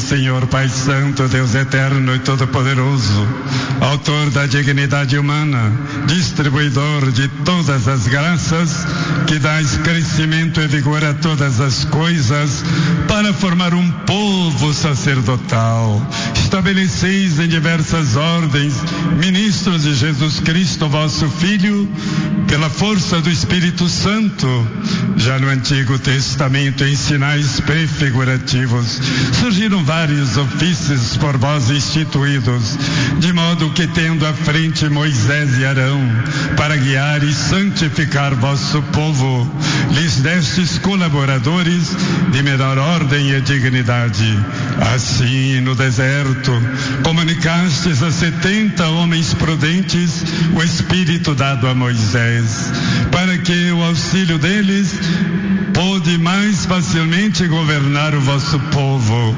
Senhor Pai Santo, Deus eterno e todo-poderoso, autor da dignidade humana, distribuidor de todas as graças, que dás crescimento e vigor a todas as coisas, para formar um povo sacerdotal. Estabeleceis em diversas ordens ministros de Jesus Cristo, vosso Filho, pela força do Espírito Santo. Já no Antigo Testamento, em sinais prefigurativos, surgiram vários ofícios por vós instituídos, de modo que, tendo à frente Moisés e Arão, para guiar e santificar vosso povo, lhes destes colaboradores de menor ordem e dignidade. Assim, no deserto, comunicastes a 70 homens prudentes o Espírito dado a Moisés, para que o auxílio deles pôde mais facilmente governar o vosso povo.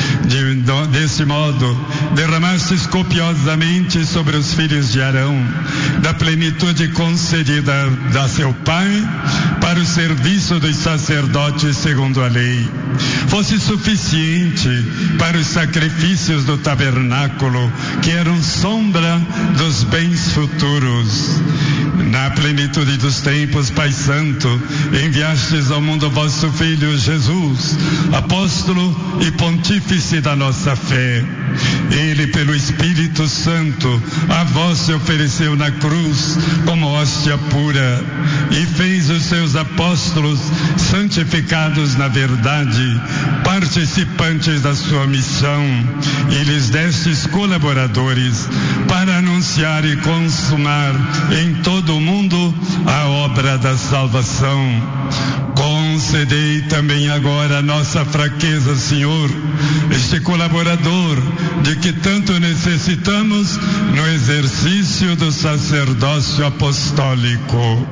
Desse modo, derramastes copiosamente sobre os filhos de Arão, da plenitude concedida a seu pai, para o serviço dos sacerdotes segundo a lei. Fosse suficiente para os sacrifícios do tabernáculo, que eram sombra dos bens futuros. Na plenitude dos tempos, Pai Santo, enviastes ao mundo vosso Filho Jesus, apóstolo e pontífice da nossa fé. Ele, pelo Espírito Santo, a vós se ofereceu na cruz como hóstia pura, e fez os seus apóstolos, santificados na verdade, participantes da sua missão, e lhes destes colaboradores, para anunciar e consumar em todo o mundo a obra da salvação. Concedei também agora a nossa fraqueza, Senhor, este colaborador de que tanto necessitamos no exercício do sacerdócio apostólico.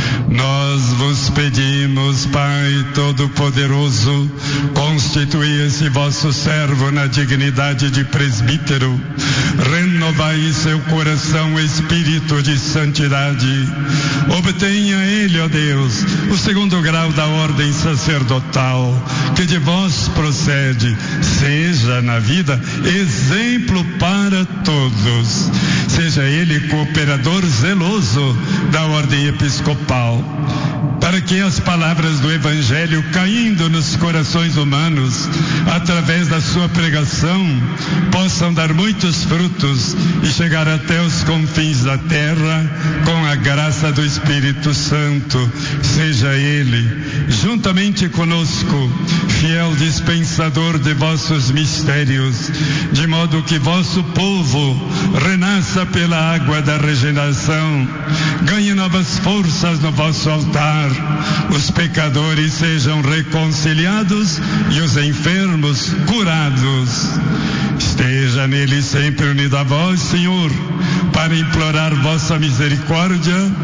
Nós vos pedimos, Pai Todo-Poderoso, constitui esse vosso servo na dignidade de presbítero, renovai em seu coração o espírito de santidade, obtenha ele, ó Deus, o segundo grau da ordem sacerdotal, que de vós procede, seja na vida exemplo para todos, seja ele cooperador zeloso da ordem episcopal, para que as palavras do Evangelho, caindo nos corações humanos, através da sua pregação, possam dar muitos frutos e chegar até os confins da terra, com a graça do Espírito Santo. Seja ele, juntamente conosco, fiel dispensador de vossos mistérios, de modo que vosso povo renasça pela água da regeneração, ganhe novas forças no vosso altar, os pecadores sejam reconciliados e os enfermos curados. Esteja nele sempre unido a vós, Senhor, para implorar vossa misericórdia